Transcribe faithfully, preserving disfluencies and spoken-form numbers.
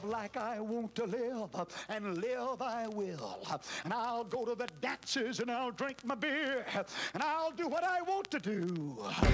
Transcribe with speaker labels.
Speaker 1: like I want to live, and live I will. And I'll go to the dances, and I'll drink my beer, and I'll do what I want to do.